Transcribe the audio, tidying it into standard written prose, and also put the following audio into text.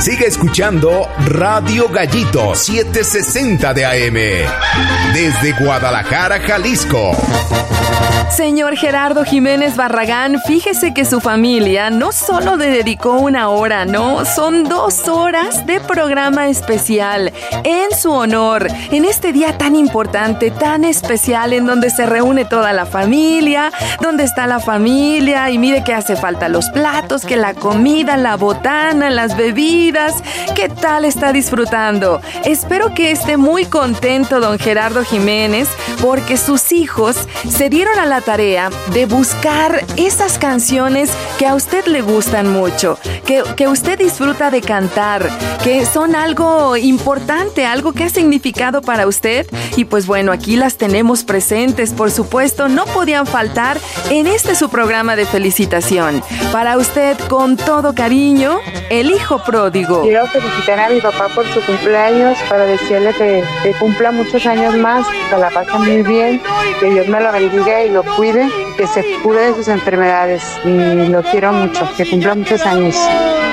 Sigue escuchando Radio Gallito 760 de AM desde Guadalajara, Jalisco. Señor Gerardo Jiménez Barragán, fíjese que su familia no solo le dedicó 1 hora, no, son 2 horas de programa especial en su honor, en este día tan importante, tan especial, en donde se reúne toda la familia, donde está la familia y mire que hace falta los platos, que la comida, la botana, las bebidas. ¿Qué tal está disfrutando? Espero que esté muy contento don Gerardo Jiménez, porque sus hijos se dieron a la tarea de buscar esas canciones que a usted le gustan mucho, que usted disfruta de cantar, que son algo importante, algo que ha significado para usted. Y pues bueno, aquí las tenemos presentes, por supuesto, no podían faltar en su programa de felicitación. Para usted, con todo cariño, el hijo pródigo. Quiero felicitar a mi papá por su cumpleaños, para decirle que cumpla muchos años más, que la pase muy bien, que Dios me lo bendiga y lo cuide, que se cure de sus enfermedades, y lo quiero mucho, que cumpla muchos años.